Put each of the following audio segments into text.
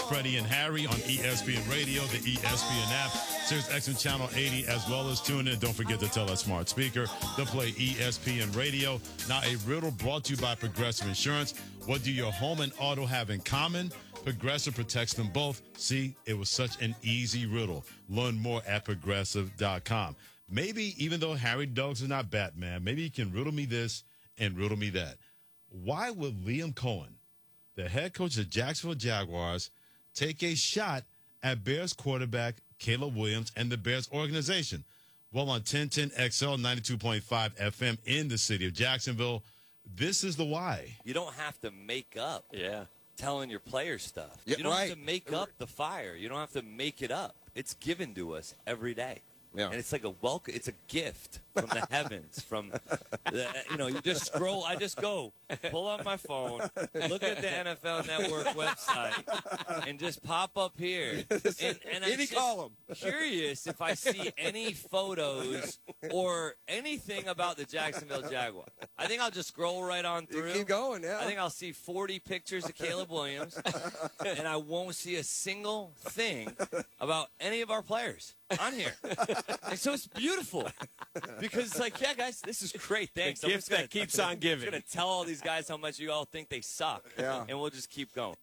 Freddie and Harry on ESPN Radio, the ESPN app, Sirius XM Channel 80, as well as tune in. Don't forget to tell that smart speaker to play ESPN Radio. Now, a riddle brought to you by Progressive Insurance. What do your home and auto have in common? Progressive protects them both. See, it was such an easy riddle. Learn more at Progressive.com. Maybe, even though Harry Douglas is not Batman, maybe he can riddle me this and riddle me that. Why would Liam Cohen, the head coach of the Jacksonville Jaguars, take a shot at Bears quarterback Caleb Williams and the Bears organization? Well, on 1010 XL 92.5 FM in the city of Jacksonville, this is the why. You don't have to make up telling your players stuff. Yeah, you don't right. have to make up the fire. You don't have to make it up. It's given to us every day. Yeah. And it's like a welcome. It's a gift from the heavens. From you just scroll. I just go pull up my phone, look at the NFL Network website, and just pop up here. And I'm Any just column. curious if I see any photos or anything about the Jacksonville Jaguars. I think I'll just scroll right on through. You keep going, yeah. I think I'll see 40 pictures of Caleb Williams, and I won't see a single thing about any of our players on here. And so it's beautiful because it's like, yeah, guys, this is great. Thanks. The gift that keeps on giving. I'm going to tell all these guys how much you all think they suck, and we'll just keep going.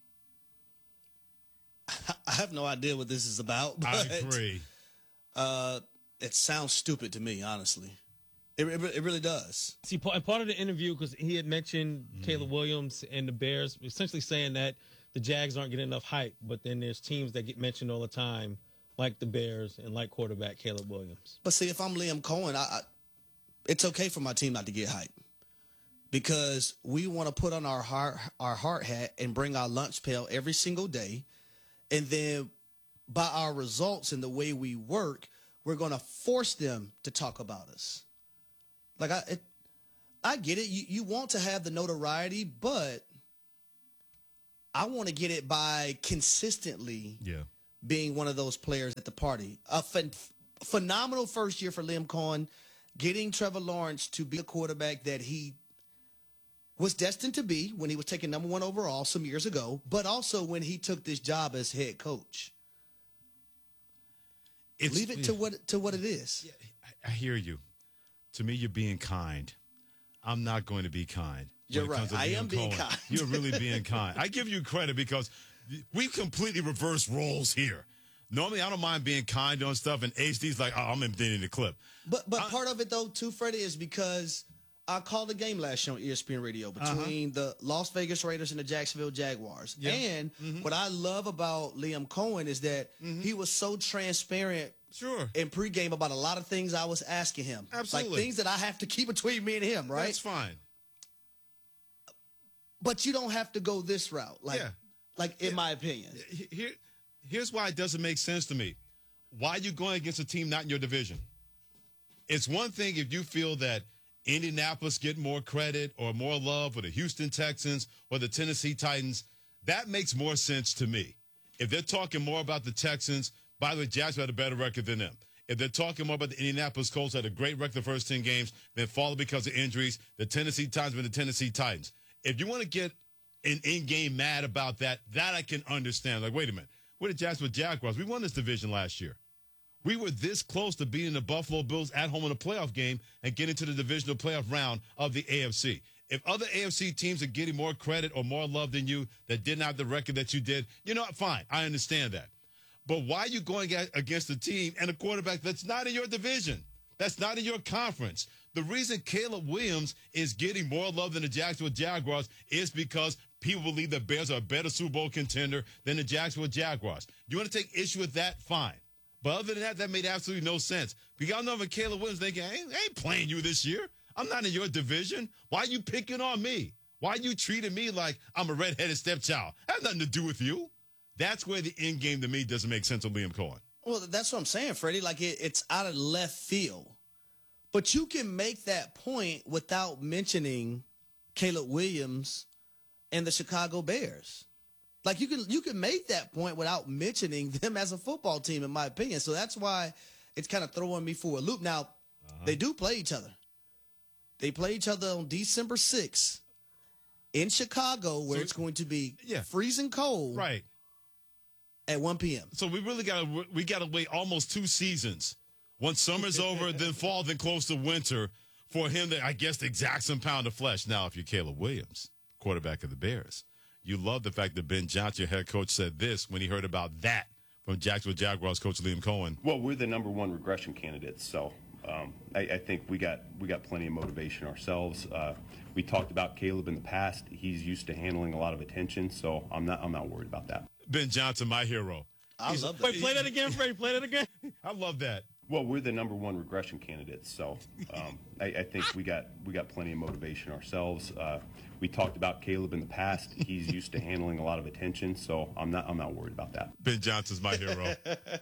I have no idea what this is about. But, I agree. It sounds stupid to me, honestly. It really does. See, part of the interview, because he had mentioned Caleb Williams and the Bears, essentially saying that the Jags aren't getting enough hype, but then there's teams that get mentioned all the time, like the Bears and like quarterback Caleb Williams. But see, if I'm Liam Cohen, it's okay for my team not to get hype because we want to put on our hard hat and bring our lunch pail every single day, and then by our results and the way we work, we're going to force them to talk about us. Like I get it. You want to have the notoriety, but I want to get it by consistently being one of those players at the party. A phenomenal first year for Liam Cohen, getting Trevor Lawrence to be a quarterback that he was destined to be when he was taken number 1 overall some years ago, but also when he took this job as head coach. Leave it to what it is. Yeah, I hear you. To me, you're being kind. I'm not going to be kind. You're right. I am being Cohen. kind. You're really being kind. I give you credit because we completely reversed roles here. Normally, I don't mind being kind on stuff, and HD's like, oh, I'm emptying the clip. But part of it, though, too, Freddie, is because I called the game last year on ESPN Radio between the Las Vegas Raiders and the Jacksonville Jaguars. Yeah. And what I love about Liam Cohen is that he was so transparent in pregame about a lot of things I was asking him. Absolutely. Like things that I have to keep between me and him, right? That's fine. But you don't have to go this route, in my opinion. Here's why it doesn't make sense to me. Why are you going against a team not in your division? It's one thing if you feel that Indianapolis get more credit or more love, or the Houston Texans or the Tennessee Titans. That makes more sense to me. If they're talking more about the Texans, by the way, Jacksonville had a better record than them. If they're talking more about the Indianapolis Colts, had a great record the first 10 games, then followed because of injuries, the Tennessee Titans and the Tennessee Titans. If you want to get an in-game mad about that I can understand. Like, wait a minute. We're the Jacksonville Jaguars. We won this division last year. We were this close to beating the Buffalo Bills at home in a playoff game and getting to the divisional playoff round of the AFC. If other AFC teams are getting more credit or more love than you that didn't have the record that you did, fine. I understand that. But why are you going against a team and a quarterback that's not in your division? That's not in your conference. The reason Caleb Williams is getting more love than the Jacksonville Jaguars is because people believe the Bears are a better Super Bowl contender than the Jacksonville Jaguars. You want to take issue with that? Fine. But other than that made absolutely no sense. Because y'all know when Caleb Williams thinking, I ain't playing you this year. I'm not in your division. Why are you picking on me? Why are you treating me like I'm a redheaded stepchild? That has nothing to do with you. That's where the end game to me doesn't make sense with Liam Cohen. Well, that's what I'm saying, Freddie. Like, it's out of left field. But you can make that point without mentioning Caleb Williams and the Chicago Bears. Like, you can make that point without mentioning them as a football team, in my opinion. So that's why it's kind of throwing me for a loop. Now, they do play each other. They play each other on December 6th in Chicago, where it's going to be freezing cold. Right. at 1 p.m. So we really gotta wait almost 2 seasons. Once summer's over, then fall, then close to winter, for him to, I guess, exact some pound of flesh. Now, if you're Caleb Williams, quarterback of the Bears, you love the fact that Ben Johnson, your head coach, said this when he heard about that from Jacksonville Jaguars coach Liam Cohen. Well, we're the number one regression candidates, so I think we got plenty of motivation ourselves. We talked about Caleb in the past. He's used to handling a lot of attention, so I'm not worried about that. Ben Johnson, my hero. I love that. Wait, play that again, Freddie. Play that again. I love that. Well, we're the number one regression candidates, so I think we got plenty of motivation ourselves. We talked about Caleb in the past. He's used to handling a lot of attention, so I'm not worried about that. Ben Johnson's my hero.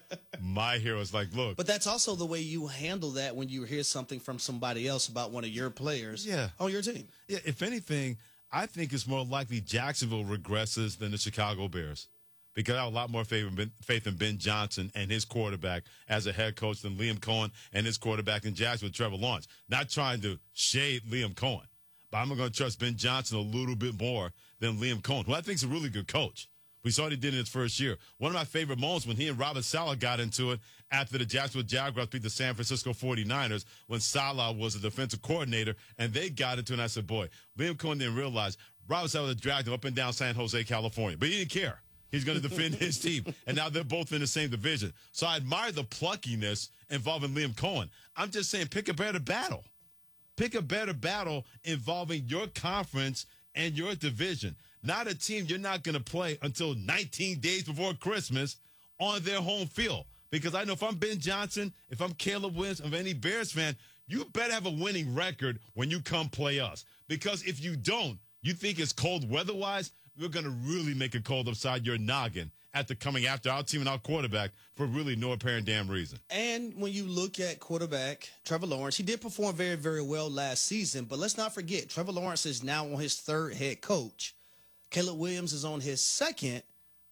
My hero is like, look. But that's also the way you handle that when you hear something from somebody else about one of your players on your team. Yeah, if anything, I think it's more likely Jacksonville regresses than the Chicago Bears, because I have a lot more faith in Ben Johnson and his quarterback as a head coach than Liam Cohen and his quarterback in Jacksonville, Trevor Lawrence. Not trying to shade Liam Cohen, but I'm going to trust Ben Johnson a little bit more than Liam Cohen, who I think is a really good coach. We saw what he did in his first year. One of my favorite moments when he and Robert Saleh got into it after the Jacksonville Jaguars beat the San Francisco 49ers, when Saleh was the defensive coordinator, and they got into it, and I said, boy, Liam Cohen didn't realize Robert Saleh had dragged him up and down San Jose, California, but he didn't care. He's going to defend his team, and now they're both in the same division. So I admire the pluckiness involving Liam Cohen. I'm just saying, pick a better battle. Pick a better battle involving your conference and your division. Not a team you're not going to play until 19 days before Christmas on their home field. Because I know if I'm Ben Johnson, if I'm Caleb Williams, if any Bears fan, you better have a winning record when you come play us. Because if you don't, you think it's cold weather-wise, we're going to really make it cold upside your noggin after coming after our team and our quarterback for really no apparent damn reason. And when you look at quarterback Trevor Lawrence, he did perform very, very well last season. But let's not forget, Trevor Lawrence is now on his third head coach. Caleb Williams is on his second,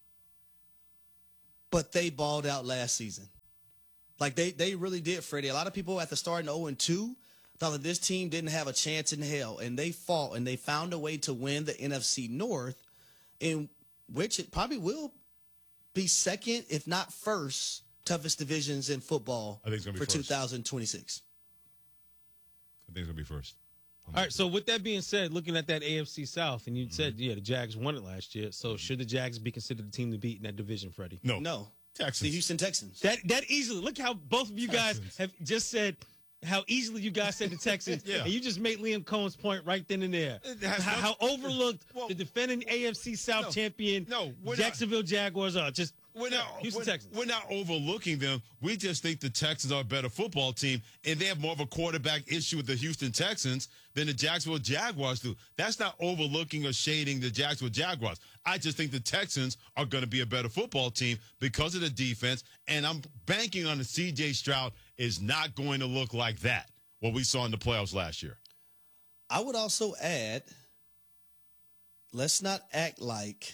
but they balled out last season. Like, they really did, Freddie. A lot of people at the start in 0-2 thought that this team didn't have a chance in hell, and they fought, and they found a way to win the NFC North, in which it probably will be second, if not first, toughest divisions in football I think it's gonna be for first. 2026. I think it's going to be first. All right, so with that being said, looking at that AFC South, and you said, the Jags won it last year, so should the Jags be considered the team to beat in that division, Freddie? No. Texans. The Houston Texans. That easily. Look how both of you guys Texans. have just said how easily you guys said the Texans. Yeah. And you just made Liam Cohen's point right then and there. It has How overlooked Well, the defending AFC South champion we're not. Jacksonville Jaguars are. Just We're not, Houston Texans. We're not overlooking them. We just think the Texans are a better football team, and they have more of a quarterback issue with the Houston Texans than the Jacksonville Jaguars do. That's not overlooking or shading the Jacksonville Jaguars. I just think the Texans are going to be a better football team because of the defense, and I'm banking on the C.J. Stroud is not going to look like that, what we saw in the playoffs last year. I would also add, let's not act like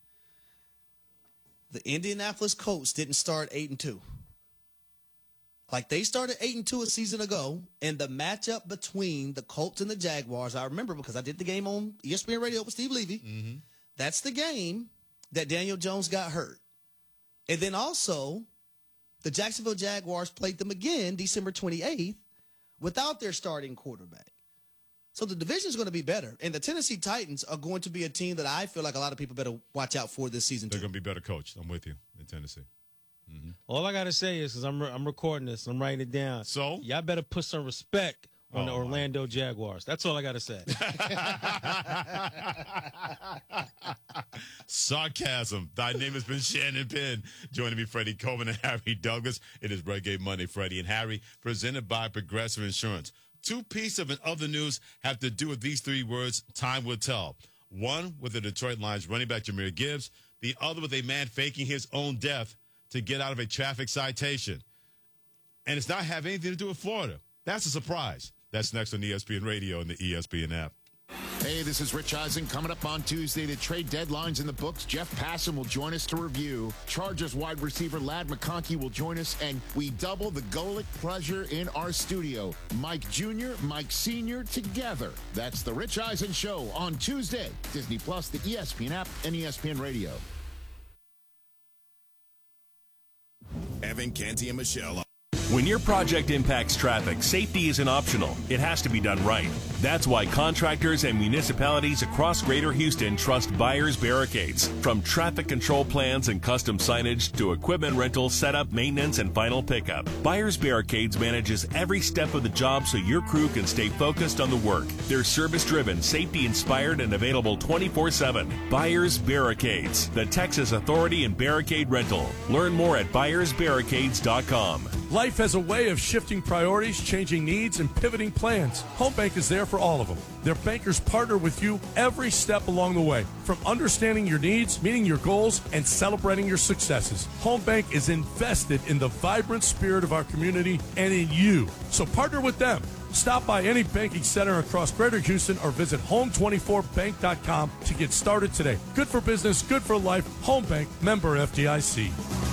the Indianapolis Colts didn't start 8-2. Like, they started 8-2 a season ago, and the matchup between the Colts and the Jaguars, I remember because I did the game on ESPN Radio with Steve Levy. Mm-hmm. That's the game that Daniel Jones got hurt. And then also, the Jacksonville Jaguars played them again December 28th without their starting quarterback. So the division is going to be better. And the Tennessee Titans are going to be a team that I feel like a lot of people better watch out for this season, They're too. going to be better coached. I'm with you in Tennessee. all I gotta say is, because I'm recording this, I'm writing it down. So? y'all better put some respect on the Oh, Orlando Jaguars. That's all I gotta say. Sarcasm. Thy name has been Shannon Penn. Joining me, Freddie Coleman and Harry Douglas. It is Reggae Monday, Freddie and Harry, presented by Progressive Insurance. Two pieces of other news have to do with these three words, time will tell. One with the Detroit Lions running back Jahmyr Gibbs. The other with a man faking his own death to get out of a traffic citation. And it's not have anything to do with Florida. That's a surprise. That's next on ESPN Radio and the ESPN app. Hey, this is Rich Eisen. Coming up on Tuesday, the trade deadline's in the books. Jeff Passan will join us to review. Chargers wide receiver Ladd McConkey will join us, and we double the Golic pleasure in our studio. Mike Jr., Mike Sr. together. That's the Rich Eisen Show on Tuesday. Disney Plus, the ESPN app, and ESPN Radio. Evan, Canty, and Michelle. When your project impacts traffic, safety isn't optional. It has to be done right. That's why contractors and municipalities across Greater Houston trust Byers Barricades. From traffic control plans and custom signage to equipment rental, setup, maintenance, and final pickup, Byers Barricades manages every step of the job so your crew can stay focused on the work. They're service-driven, safety-inspired, and available 24/7. Byers Barricades, the Texas authority in barricade rental. Learn more at ByersBarricades.com. Life has a way of shifting priorities, changing needs, and pivoting plans. Home Bank is there for all of them. Their bankers partner with you every step along the way, from understanding your needs, meeting your goals, and celebrating your successes. Home Bank is invested in the vibrant spirit of our community and in you. So partner with them. Stop by any banking center across Greater Houston or visit home24bank.com to get started today. Good for business, good for life. Home Bank, member FDIC.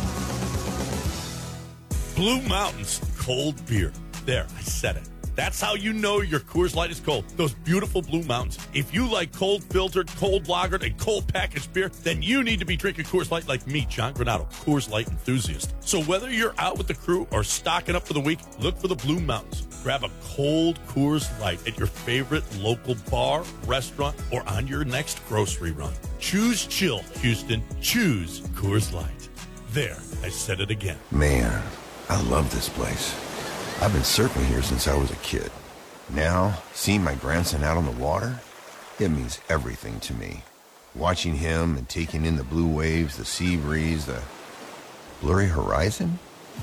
Blue Mountains cold beer. There, I said it. That's how you know your Coors Light is cold. Those beautiful Blue Mountains. If you like cold filtered, cold lagered, and cold packaged beer, then you need to be drinking Coors Light like me, John Granado, Coors Light enthusiast. So whether you're out with the crew or stocking up for the week, look for the Blue Mountains. Grab a cold Coors Light at your favorite local bar, restaurant, or on your next grocery run. Choose chill, Houston. Choose Coors Light. There, I said it again. Man, I love this place. I've been surfing here since I was a kid. Now, seeing my grandson out on the water, it means everything to me. Watching him and taking in the blue waves, the sea breeze, the blurry horizon.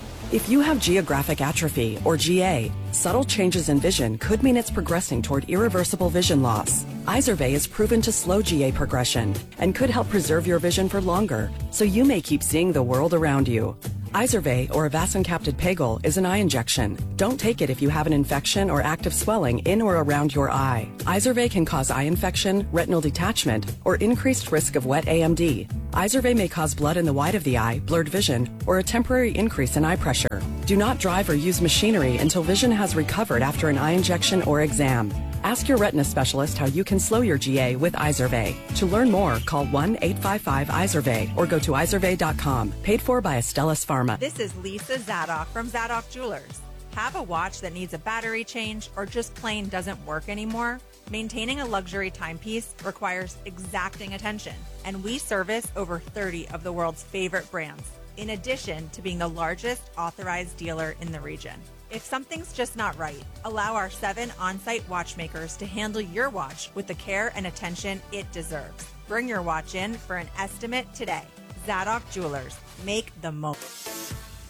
If you have geographic atrophy, or GA, subtle changes in vision could mean it's progressing toward irreversible vision loss. Izervay is proven to slow GA progression and could help preserve your vision for longer, so you may keep seeing the world around you. Izervay, or avacincaptad pegol, is an eye injection. Don't take it if you have an infection or active swelling in or around your eye. Izervay can cause eye infection, retinal detachment, or increased risk of wet AMD. Izervay may cause blood in the white of the eye, blurred vision, or a temporary increase in eye pressure. Do not drive or use machinery until vision has recovered after an eye injection or exam. Ask your retina specialist how you can slow your GA with Izervay. To learn more, call 1-855-IZERVAY or go to izervay.com. Paid for by Astellas Pharma. This is Lisa Zadok from Zadok Jewelers. Have a watch that needs a battery change or just plain doesn't work anymore? Maintaining a luxury timepiece requires exacting attention, and we service over 30 of the world's favorite brands, in addition to being the largest authorized dealer in the region. If something's just not right, allow our 7 on-site watchmakers to handle your watch with the care and attention it deserves. Bring your watch in for an estimate today. Zadok Jewelers. Make the most.